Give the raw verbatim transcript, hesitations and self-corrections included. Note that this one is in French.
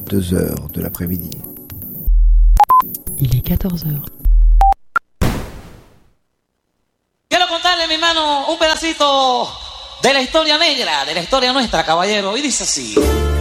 deux heures de l'après-midi. Il est quatorze heures. Quiero contarle, mi hermano, un pedacito de la historia negra, de la historia nuestra, caballero, y dice así.